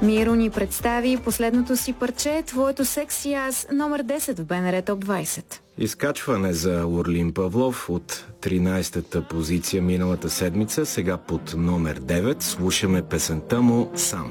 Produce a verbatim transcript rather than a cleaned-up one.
Миро ни представи последното си парче "Твоето секси аз", номер десет в БНР Топ двайсет. Изкачване за Орлин Павлов от тринайсета позиция миналата седмица, сега под номер девет. Слушаме песента му "Сам".